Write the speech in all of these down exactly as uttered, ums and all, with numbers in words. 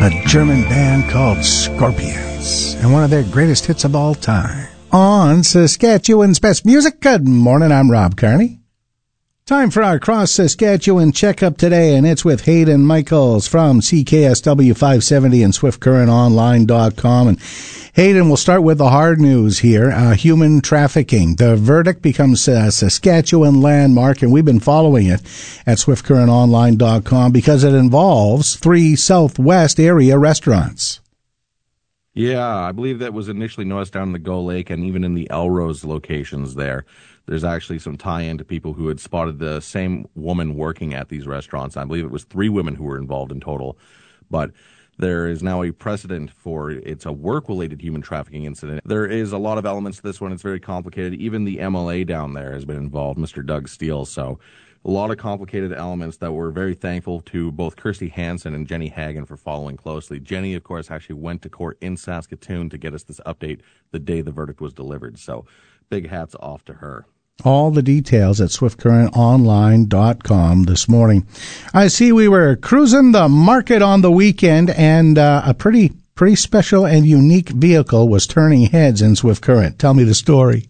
a German band called Scorpions, and one of their greatest hits of all time. On Saskatchewan's Best Music, good morning, I'm Rob Carney. Time for our Cross Saskatchewan checkup today, and it's with Hayden Michaels from C K S W five seventy and Swift Current Online dot com. And Hayden, we'll start with the hard news here, uh, human trafficking. The verdict becomes a Saskatchewan landmark, and we've been following it at Swift Current Online dot com because it involves three Southwest area restaurants. Yeah, I believe that was initially noticed down in the Gull Lake and even in the Elrose locations there. There's actually some tie-in to people who had spotted the same woman working at these restaurants. I believe it was three women who were involved in total. But there is now a precedent for it's a work-related human trafficking incident. There is a lot of elements to this one. It's very complicated. Even the M L A down there has been involved, Mister Doug Steele. So a lot of complicated elements that we're very thankful to both Kirsty Hansen and Jenny Hagen for following closely. Jenny, of course, actually went to court in Saskatoon to get us this update the day the verdict was delivered. So big hats off to her. All the details at Swift Current Online dot com this morning. I see we were cruising the market on the weekend, and uh, a pretty pretty special and unique vehicle was turning heads in Swift Current. Tell me the story.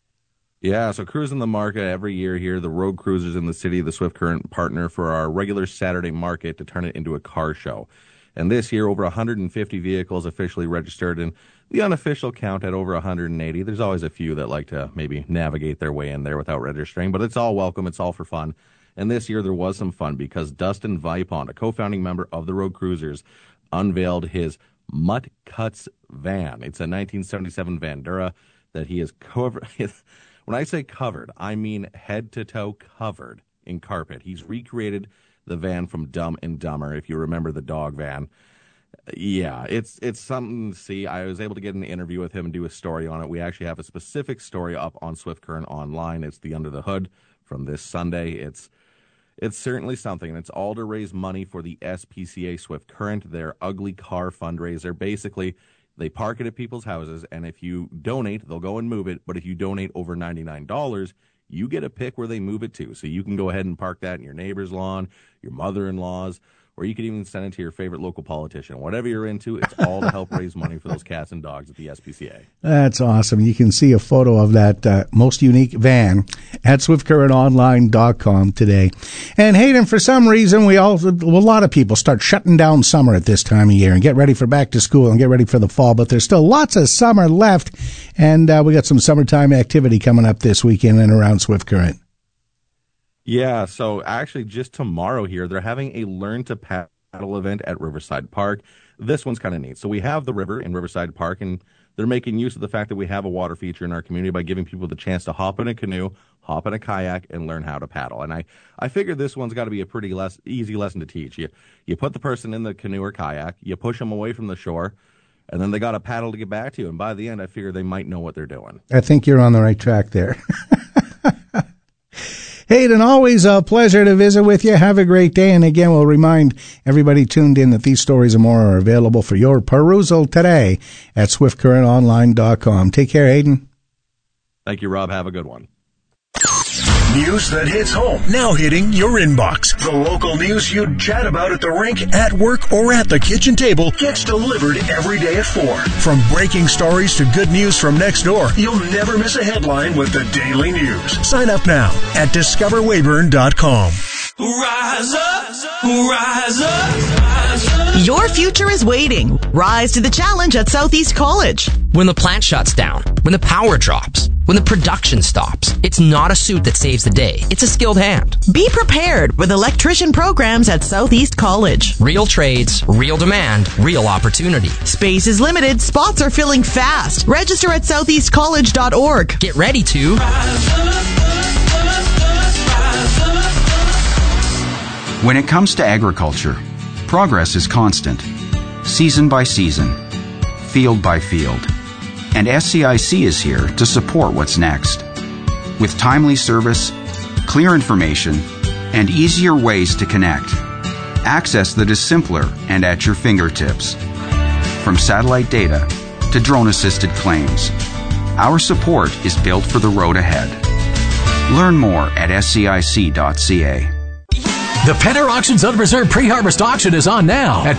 Yeah, so cruising the market every year here, the road cruisers in the city, the Swift Current partner for our regular Saturday market to turn it into a car show. And this year, over one hundred fifty vehicles officially registered, and the unofficial count at over one hundred eighty. There's always a few that like to maybe navigate their way in there without registering, but it's all welcome. It's all for fun. And this year there was some fun because Dustin Vipond, a co-founding member of the Road Cruisers, unveiled his Mutt Cuts van. It's a nineteen seventy-seven Vandura that he has covered. When I say covered, I mean head to toe covered in carpet. He's recreated the van from Dumb and Dumber, if you remember the dog van. Yeah, it's it's something to see. I was able to get an interview with him and do a story on it. We actually have a specific story up on Swift Current Online. It's the Under the Hood from this Sunday. It's it's certainly something, and it's all to raise money for the S P C A Swift Current, their ugly car fundraiser. Basically, they park it at people's houses, and if you donate, they'll go and move it. But if you donate over ninety-nine dollars, you get a pick where they move it to. So you can go ahead and park that in your neighbor's lawn, your mother-in-law's, or you could even send it to your favorite local politician. Whatever you're into, it's all to help raise money for those cats and dogs at the S P C A. That's awesome. You can see a photo of that uh, most unique van at Swift Current Online dot com today. And Hayden, for some reason, we all, a lot of people start shutting down summer at this time of year and get ready for back to school and get ready for the fall, but there's still lots of summer left, and uh, we got some summertime activity coming up this weekend and around Swift Current. Yeah, so actually just tomorrow here, they're having a Learn to Paddle event at Riverside Park. This one's kind of neat. So we have the river in Riverside Park, and they're making use of the fact that we have a water feature in our community by giving people the chance to hop in a canoe, hop in a kayak, and learn how to paddle. And I, I figured this one's got to be a pretty less, easy lesson to teach. You, you put the person in the canoe or kayak, you push them away from the shore, and then they got to paddle to get back to you. And by the end, I figure they might know what they're doing. I think you're on the right track there. Hayden, always a pleasure to visit with you. Have a great day. And again, we'll remind everybody tuned in that these stories and more are available for your perusal today at Swift Current Online dot com. Take care, Hayden. Thank you, Rob. Have a good one. News that hits home, now hitting your inbox. The local news you'd chat about at the rink, at work, or at the kitchen table gets delivered every day at four. From breaking stories to good news from next door, you'll never miss a headline with the Daily News. Sign up now at discover weyburn dot com. Rise up, rise up, rise up. Your future is waiting. Rise to the challenge at Southeast College. When the plant shuts down, when the power drops, when the production stops, it's not a suit that saves the day. It's a skilled hand. Be prepared with electrician programs at Southeast College. Real trades, real demand, real opportunity. Space is limited. Spots are filling fast. Register at southeast college dot org. Get ready to Rise up, rise up. When it comes to agriculture, progress is constant, season by season, field by field. And S C I C is here to support what's next. With timely service, clear information, and easier ways to connect. Access that is simpler and at your fingertips. From satellite data to drone-assisted claims, our support is built for the road ahead. Learn more at S C I C dot C A. The Penner Auctions Unreserved Pre-Harvest Auction is on now at